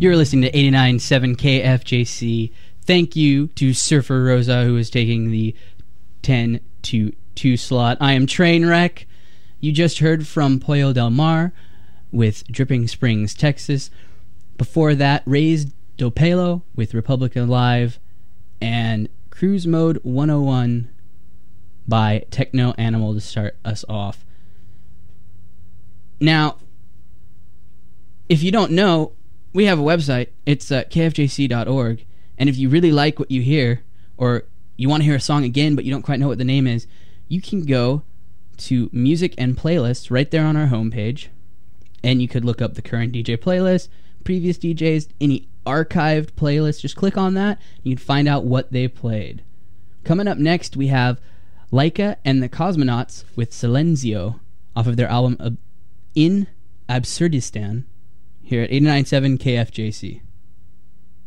You're listening to 89.7 KFJC. Thank you to Surfer Rosa, who is taking the 10 to 2 slot. I am Trainwreck. You just heard from Pollo Del Mar with Dripping Springs, Texas. Before that, Raised Do Pelo with Republica Live and Cruise Mode 101 by Techno Animal to start us off. Now, if you don't know, we have a website. It's kfjc.org. And if you really like what you hear, or you want to hear a song again but you don't quite know what the name is, you can go to Music and Playlists right there on our homepage, and you could look up the current DJ playlist, previous DJs, any archived playlists. Just click on that, and you can find out what they played. Coming up next, we have Laika and the Cosmonauts with Silenzio off of their album In Absurdistan here at 89.7 KFJC.